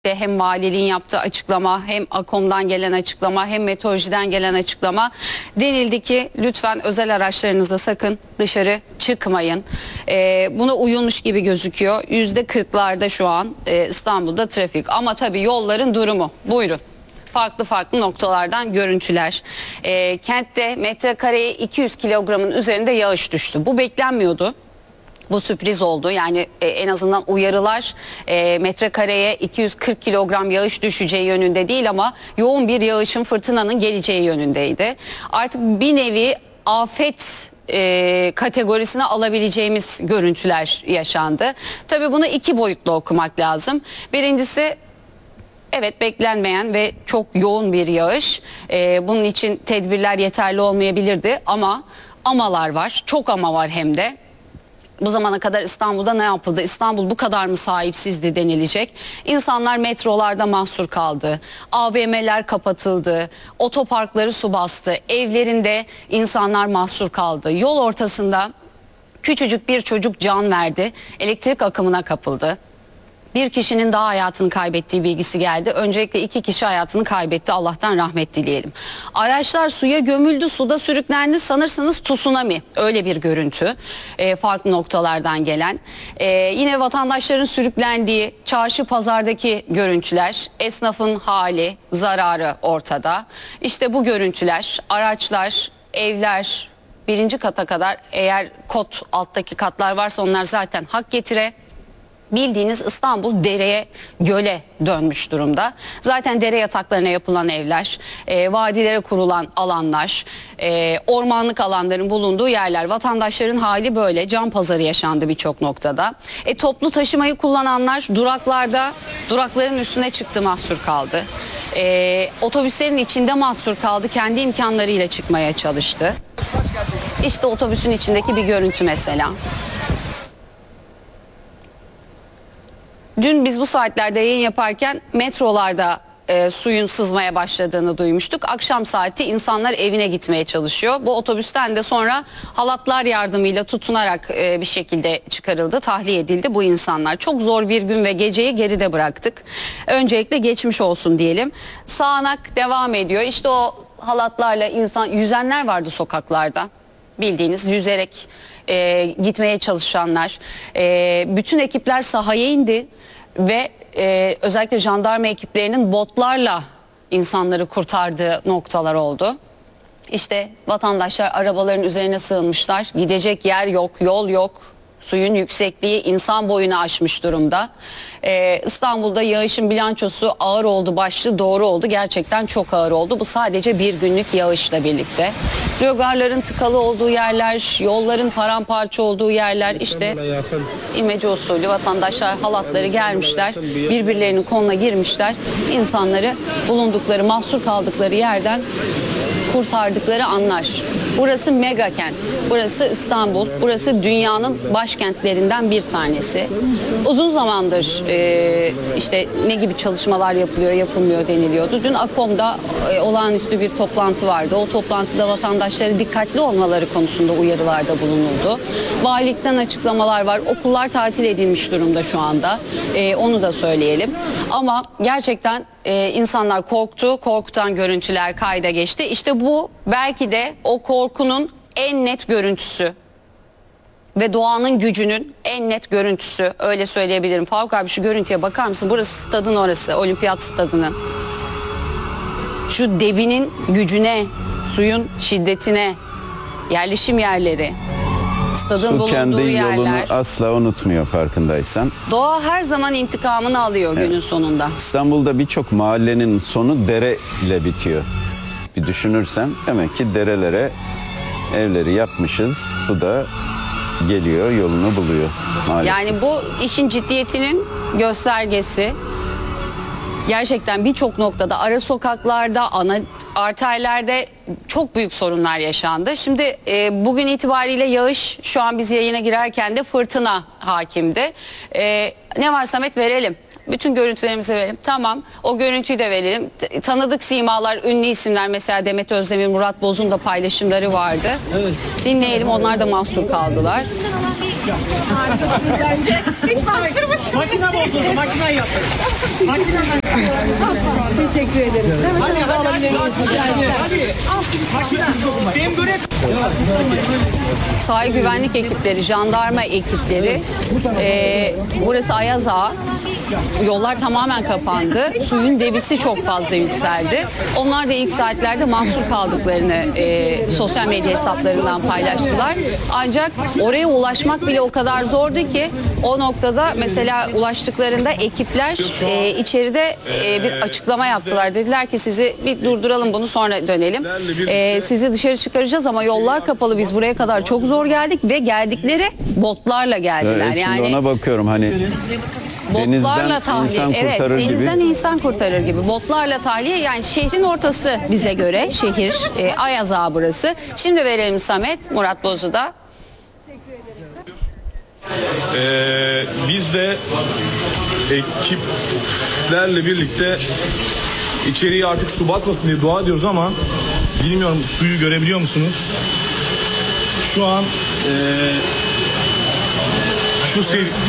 Hem valiliğin yaptığı açıklama, hem AKOM'dan gelen açıklama, hem meteorolojiden gelen açıklama, denildi ki lütfen özel araçlarınızla sakın dışarı çıkmayın. Buna uyulmuş gibi gözüküyor. %40'larda şu an İstanbul'da trafik, ama tabii yolların durumu. Buyurun. Farklı noktalardan görüntüler. Kentte metrekareye 200 kilogramın üzerinde yağış düştü. Bu beklenmiyordu. Bu sürpriz oldu. Yani en azından uyarılar metrekareye 240 kilogram yağış düşeceği yönünde değil, ama yoğun bir yağışın, fırtınanın geleceği yönündeydi. Artık bir nevi afet kategorisine alabileceğimiz görüntüler yaşandı. Tabii bunu iki boyutlu okumak lazım. Birincisi, evet, beklenmeyen ve çok yoğun bir yağış. Bunun için tedbirler yeterli olmayabilirdi, ama amalar var. Çok ama var hem de. Bu zamana kadar İstanbul'da ne yapıldı? İstanbul bu kadar mı sahipsizdi denilecek. İnsanlar metrolarda mahsur kaldı. AVM'ler kapatıldı. Otoparkları su bastı. Evlerinde insanlar mahsur kaldı. Yol ortasında küçücük bir çocuk can verdi. Elektrik akımına kapıldı. Bir kişinin daha hayatını kaybettiği bilgisi geldi. Öncelikle 2 kişi hayatını kaybetti. Allah'tan rahmet dileyelim. Araçlar suya gömüldü, suda sürüklendi. Sanırsınız tsunami. Öyle bir görüntü. Farklı noktalardan gelen. Yine vatandaşların sürüklendiği çarşı pazardaki görüntüler. Esnafın hali, zararı ortada. İşte bu görüntüler, araçlar, evler, birinci kata kadar, eğer kot alttaki katlar varsa onlar zaten hak getire. Bildiğiniz İstanbul dereye, göle dönmüş durumda. Zaten dere yataklarına yapılan evler, vadilere kurulan alanlar, ormanlık alanların bulunduğu yerler. Vatandaşların hali böyle. Can pazarı yaşandı birçok noktada. Toplu taşımayı kullananlar duraklarda, durakların üstüne çıktı, mahsur kaldı. Otobüslerin içinde mahsur kaldı, kendi imkanlarıyla çıkmaya çalıştı. İşte otobüsün içindeki bir görüntü mesela. Dün biz bu saatlerde yayın yaparken metrolarda suyun sızmaya başladığını duymuştuk. Akşam saati insanlar evine gitmeye çalışıyor. Bu otobüsten de sonra halatlar yardımıyla tutunarak bir şekilde çıkarıldı, tahliye edildi bu insanlar. Çok zor bir gün ve geceyi geride bıraktık. Öncelikle geçmiş olsun diyelim. Sağanak devam ediyor. İşte o halatlarla insan, yüzenler vardı sokaklarda. Bildiğiniz yüzerek gitmeye çalışanlar. Bütün ekipler sahaya indi ve özellikle jandarma ekiplerinin botlarla insanları kurtardığı noktalar oldu. İşte vatandaşlar arabaların üzerine sığınmışlar. Gidecek yer yok, yol yok. Suyun yüksekliği insan boyunu aşmış durumda. İstanbul'da yağışın bilançosu ağır oldu, başlı doğru oldu. Gerçekten çok ağır oldu. Bu sadece bir günlük yağışla birlikte. Rögarların tıkalı olduğu yerler, yolların paramparça olduğu yerler. İşte imece usulü vatandaşlar halatları gelmişler. Birbirlerinin koluna girmişler. İnsanları bulundukları, mahsur kaldıkları yerden kurtardıkları anlar. Burası mega kent. Burası İstanbul. Burası dünyanın başkentlerinden bir tanesi. Uzun zamandır işte ne gibi çalışmalar yapılıyor, yapılmıyor deniliyordu. Dün AKOM'da olağanüstü bir toplantı vardı. O toplantıda vatandaşlara dikkatli olmaları konusunda uyarılarda bulunuldu. Valilikten açıklamalar var. Okullar tatil edilmiş durumda şu anda. Onu da söyleyelim. Ama gerçekten insanlar korktu. Korkutan görüntüler kayda geçti. İşte bu belki de o korkunun en net görüntüsü ve doğanın gücünün en net görüntüsü, öyle söyleyebilirim. Faruk abi, şu görüntüye bakar mısın? Burası stadın orası, olimpiyat stadının. Şu debinin gücüne, suyun şiddetine, yerleşim yerleri, stadın Su bulunduğu kendi yerler. yolunu asla unutmuyor, farkındaysan. Doğa her zaman intikamını alıyor günün sonunda. İstanbul'da birçok mahallenin sonu dere ile bitiyor. Bir düşünürsen demek ki derelere evleri yapmışız, su da geliyor, yolunu buluyor maalesef. Yani bu işin ciddiyetinin göstergesi. Gerçekten birçok noktada, ara sokaklarda, ana arterlerde çok büyük sorunlar yaşandı. Şimdi bugün itibariyle yağış, şu an biz yayına girerken de fırtına hakimdi. Ne var Samet, verelim. Bütün görüntülerimizi verelim. Tamam, o görüntüyü de verelim. Tanıdık simalar, ünlü isimler, mesela Demet Özdemir, Murat Boz'un da paylaşımları vardı. Evet. Dinleyelim, onlar da mahsur kaldılar. Bence hiç bastırmasın. Makine bozuldu, makine yaptı. Teşekkür ederim. Hadi. Makine. Benim görev. Sahil güvenlik ekipleri, jandarma ekipleri, burası Ayaz Ağa. Yollar tamamen kapandı. Suyun debisi çok fazla yükseldi. Onlar da ilk saatlerde mahsur kaldıklarını sosyal medya hesaplarından paylaştılar. Ancak oraya ulaşmak bile o kadar zordu ki o noktada mesela ulaştıklarında ekipler içeride bir açıklama yaptılar. Dediler ki sizi bir durduralım, bunu sonra dönelim. Sizi dışarı çıkaracağız ama yollar kapalı. Biz buraya kadar çok zor geldik ve geldikleri botlarla geldiler. Evet, şimdi ona bakıyorum hani Botlarla tahliye, insan evet, kurtarır denizden gibi. insan kurtarır gibi. Botlarla tahliye, yani şehrin ortası bize göre şehir, Ayaz Ağa burası. Şimdi verelim Samet, Murat Bozcu'da. Biz de ekiplerle birlikte içeriye artık su basmasın diye dua ediyoruz ama bilmiyorum, suyu görebiliyor musunuz? Şu an şu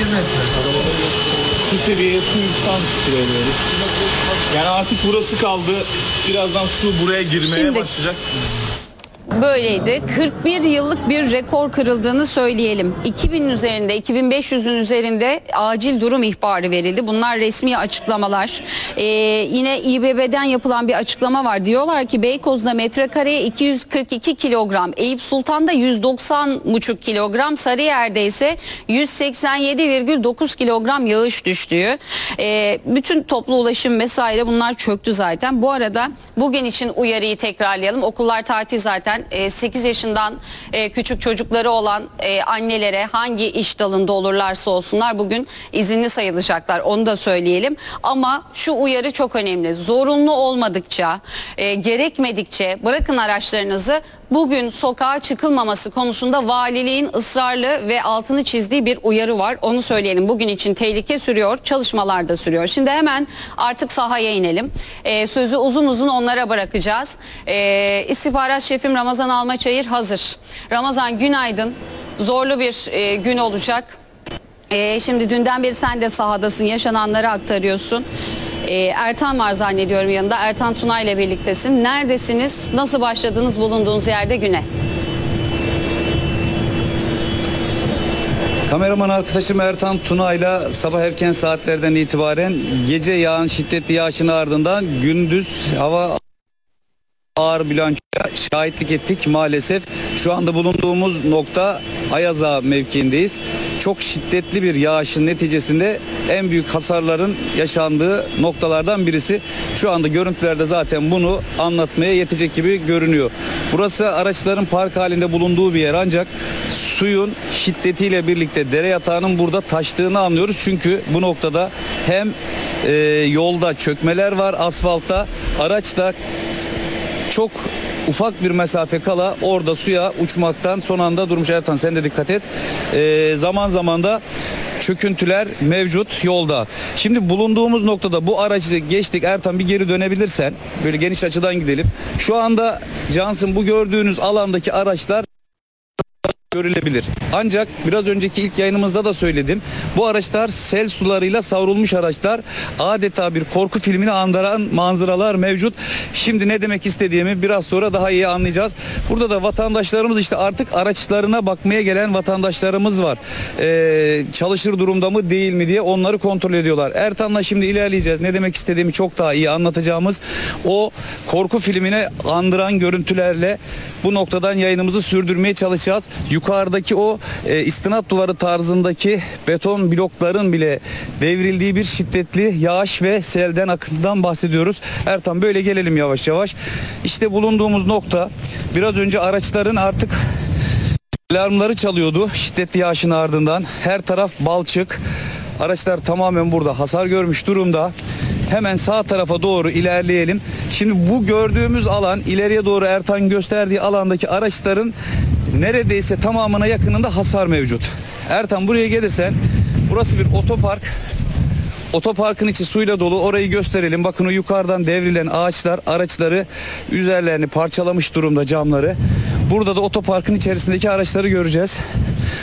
seviyeye suyu tam tutturamıyoruz. Yani artık burası kaldı. Birazdan su buraya girmeye Şimdi başlayacak. böyleydi. 41 yıllık bir rekor kırıldığını söyleyelim. 2000'in üzerinde, 2500'ün üzerinde acil durum ihbarı verildi. Bunlar resmi açıklamalar. Yine İBB'den yapılan bir açıklama var. Diyorlar ki Beykoz'da metrekareye 242 kilogram, Eyüp Sultan'da 190,5 kilogram, Sarıyer'de ise 187,9 kilogram yağış düştüğü. Bütün toplu ulaşım vesaire bunlar çöktü zaten. Bu arada bugün için uyarıyı tekrarlayalım. Okullar tatil zaten. 8 yaşından küçük çocukları olan annelere hangi iş dalında olurlarsa olsunlar bugün izinli sayılacaklar, onu da söyleyelim. Ama şu uyarı çok önemli: zorunlu olmadıkça, gerekmedikçe bırakın araçlarınızı. Bugün sokağa çıkılmaması konusunda valiliğin ısrarlı ve altını çizdiği bir uyarı var. Onu söyleyelim. Bugün için tehlike sürüyor, çalışmalar da sürüyor. Şimdi hemen artık sahaya inelim. Sözü uzun uzun onlara bırakacağız. İstihbarat şefim Ramazan Almaçayır hazır. Ramazan, günaydın. Zorlu bir gün olacak. Şimdi dünden beri sen de sahadasın, yaşananları aktarıyorsun. Ertan var zannediyorum yanında. Ertan Tunay ile birliktesin. Neredesiniz? Nasıl başladınız bulunduğunuz yerde güne? Kameraman arkadaşım Ertan Tunay'la sabah erken saatlerden itibaren gece yağan şiddetli yağışın ardından gündüz hava ağır bilançoya şahitlik ettik maalesef. Şu anda bulunduğumuz nokta Ayaz Ağa mevkiindeyiz. Çok şiddetli bir yağışın neticesinde en büyük hasarların yaşandığı noktalardan birisi. Şu anda görüntülerde zaten bunu anlatmaya yetecek gibi görünüyor. Burası araçların park halinde bulunduğu bir yer, ancak suyun şiddetiyle birlikte dere yatağının burada taştığını anlıyoruz. Çünkü bu noktada hem yolda çökmeler var, asfaltta, araç da çok ufak bir mesafe kala orada suya uçmaktan son anda durmuş. Ertan, sen de dikkat et. Zaman zaman da çöküntüler mevcut yolda. Şimdi bulunduğumuz noktada bu aracı geçtik. Ertan, bir geri dönebilirsen böyle geniş açıdan gidelim. Şu anda Cansın, bu gördüğünüz alandaki araçlar görülebilir. Ancak biraz önceki ilk yayınımızda da söyledim. Bu araçlar sel sularıyla savrulmuş araçlar. Adeta bir korku filmini andıran manzaralar mevcut. Şimdi ne demek istediğimi biraz sonra daha iyi anlayacağız. Burada da vatandaşlarımız, işte artık araçlarına bakmaya gelen vatandaşlarımız var. Çalışır durumda mı değil mi diye onları kontrol ediyorlar. Ertan'la şimdi ilerleyeceğiz. Ne demek istediğimi çok daha iyi anlatacağımız o korku filmine andıran görüntülerle bu noktadan yayınımızı sürdürmeye çalışacağız. Yukarıdaki o istinat duvarı tarzındaki beton blokların bile devrildiği bir şiddetli yağış ve selden, akıntıdan bahsediyoruz. Ertan, böyle gelelim yavaş yavaş. İşte bulunduğumuz nokta, biraz önce araçların artık alarmları çalıyordu şiddetli yağışın ardından. Her taraf balçık. Araçlar tamamen burada hasar görmüş durumda. Hemen sağ tarafa doğru ilerleyelim. Şimdi bu gördüğümüz alan, ileriye doğru Ertan gösterdiği alandaki araçların neredeyse tamamına yakınında hasar mevcut. Ertan, buraya gelirsen, burası bir otopark. Otoparkın içi suyla dolu, orayı gösterelim. Bakın, o yukarıdan devrilen ağaçlar araçları üzerlerini parçalamış durumda, camları. Burada da otoparkın içerisindeki araçları göreceğiz.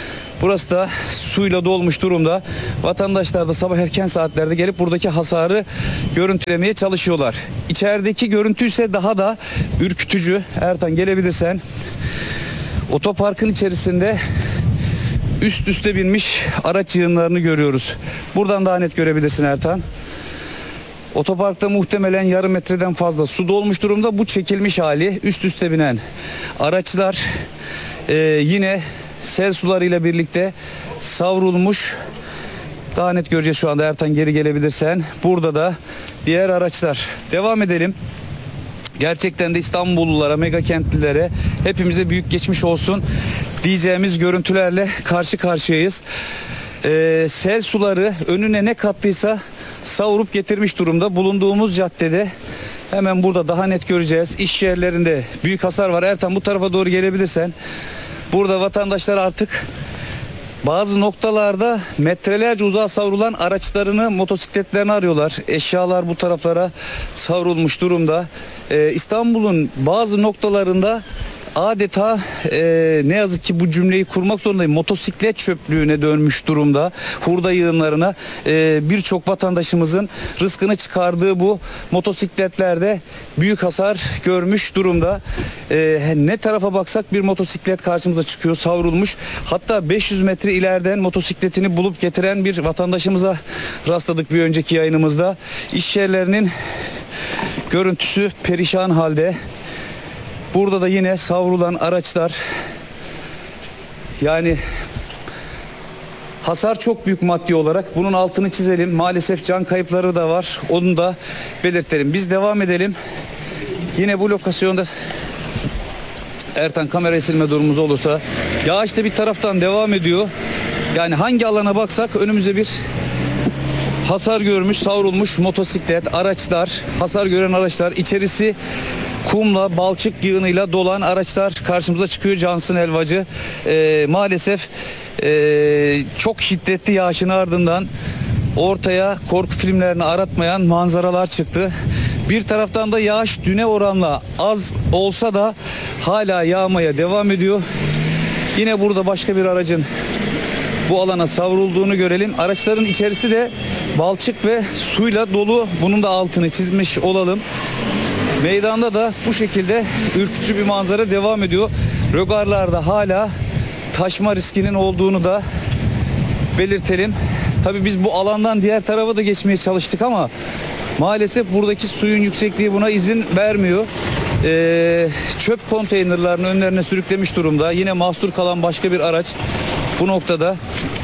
Burası da suyla dolmuş durumda. Vatandaşlar da sabah erken saatlerde gelip buradaki hasarı görüntülemeye çalışıyorlar. İçerideki görüntü ise daha da ürkütücü. Ertan, gelebilirsen. Otoparkın içerisinde üst üste binmiş araç yığınlarını görüyoruz. Buradan daha net görebilirsin Ertan. Otoparkta muhtemelen yarım metreden fazla su dolmuş durumda. Bu çekilmiş hali, üst üste binen araçlar yine sel sularıyla birlikte savrulmuş. Daha net göreceğiz şu anda Ertan, geri gelebilirsen. Burada da diğer araçlar. Devam edelim. Gerçekten de İstanbullulara, mega kentlilere, hepimize büyük geçmiş olsun diyeceğimiz görüntülerle karşı karşıyayız. Sel suları önüne ne kattıysa savurup getirmiş durumda. Bulunduğumuz caddede, hemen burada daha net göreceğiz, İş yerlerinde büyük hasar var. Ertan, bu tarafa doğru gelebilirsen. Burada vatandaşlar artık bazı noktalarda metrelerce uzağa savrulan araçlarını, motosikletlerini arıyorlar. Eşyalar bu taraflara savrulmuş durumda. İstanbul'un bazı noktalarında adeta ne yazık ki bu cümleyi kurmak zorundayım, motosiklet çöplüğüne dönmüş durumda. Hurda yığınlarına birçok vatandaşımızın rızkını çıkardığı bu motosikletlerde büyük hasar görmüş durumda. Ne tarafa baksak bir motosiklet karşımıza çıkıyor, savrulmuş. Hatta 500 metre ileriden motosikletini bulup getiren bir vatandaşımıza rastladık bir önceki yayınımızda. İş yerlerinin görüntüsü perişan halde. Burada da yine savrulan araçlar. Yani hasar çok büyük maddi olarak. Bunun altını çizelim. Maalesef can kayıpları da var. Onu da belirtelim. Biz devam edelim. Yine bu lokasyonda Ertan, kamera silme durumumuz olursa. Yağış da bir taraftan devam ediyor. Yani hangi alana baksak önümüze bir hasar görmüş, savrulmuş motosiklet, araçlar, hasar gören araçlar, içerisi kumla, balçık yığınıyla dolan araçlar karşımıza çıkıyor. Cansın Helvacı. Maalesef çok şiddetli yağışın ardından ortaya korku filmlerini aratmayan manzaralar çıktı. Bir taraftan da yağış düne oranla az olsa da hala yağmaya devam ediyor. Yine burada başka bir aracın bu alana savrulduğunu görelim. Araçların içerisi de balçık ve suyla dolu. Bunun da altını çizmiş olalım. Meydanda da bu şekilde ürkütücü bir manzara devam ediyor. Rögarlarda hala taşma riskinin olduğunu da belirtelim. Tabii biz bu alandan diğer tarafa da geçmeye çalıştık ama maalesef buradaki suyun yüksekliği buna izin vermiyor. Çöp konteynerlarının önlerine sürüklemiş durumda. Yine mahsur kalan başka bir araç bu noktada.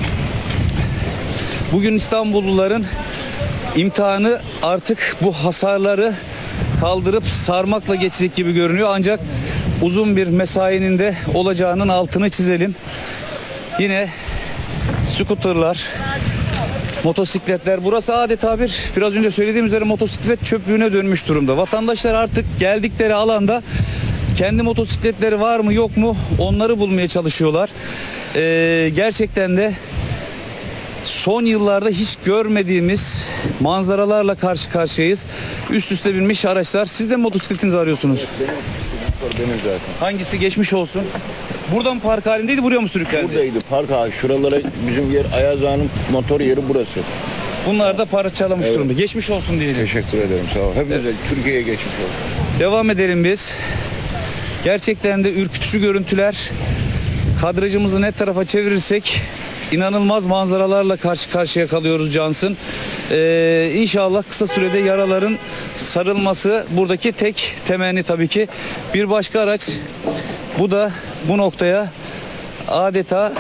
Bugün İstanbulluların imtihanı artık bu hasarları kaldırıp sarmakla geçecek gibi görünüyor. Ancak uzun bir mesainin de olacağının altını çizelim. Yine skuterlar, motosikletler. Burası adeta biraz önce söylediğim üzere motosiklet çöplüğüne dönmüş durumda. Vatandaşlar artık geldikleri alanda kendi motosikletleri var mı yok mu onları bulmaya çalışıyorlar. Gerçekten de son yıllarda hiç görmediğimiz manzaralarla karşı karşıyayız. Üst üste binmiş araçlar. Siz de mi motosikletinizi arıyorsunuz? Benim zaten. Hangisi, geçmiş olsun? Burada mı park halindeydi, buraya mı sürüklendi? Buradaydı park ağacı. Şuralara bizim yer Ayaz Ağa'nın motor yeri burası. Bunlar da parçalamış Evet. durumda. Geçmiş olsun diyelim. Teşekkür ederim, sağ ol. Hepimize Türkiye'ye geçmiş olsun. Devam edelim biz. Gerçekten de ürkütücü görüntüler. Kadrajımızı ne tarafa çevirirsek inanılmaz manzaralarla karşı karşıya kalıyoruz Cansın. İnşallah kısa sürede yaraların sarılması buradaki tek temenni tabii ki. Bir başka araç, bu da bu noktaya adeta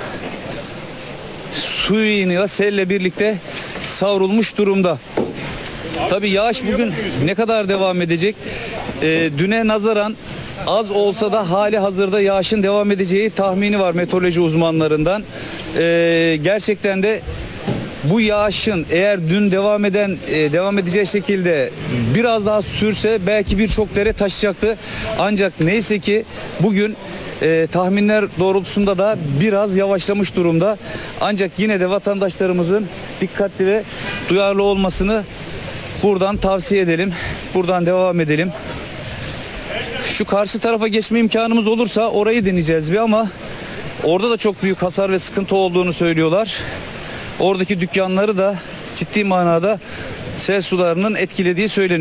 su yığınıyla, selle birlikte savrulmuş durumda. Tabii yağış bugün ne kadar devam edecek? Düne nazaran az olsa da hali hazırda yağışın devam edeceği tahmini var meteoroloji uzmanlarından. Gerçekten de bu yağışın eğer dün devam edeceği şekilde biraz daha sürse belki birçok dere taşacaktı. Ancak neyse ki bugün tahminler doğrultusunda da biraz yavaşlamış durumda. Ancak yine de vatandaşlarımızın dikkatli ve duyarlı olmasını buradan tavsiye edelim. Buradan devam edelim. Şu karşı tarafa geçme imkanımız olursa orayı deneyeceğiz bir ama Orada da çok büyük hasar ve sıkıntı olduğunu söylüyorlar. Oradaki dükkanları da ciddi manada sel sularının etkilediği söyleniyor.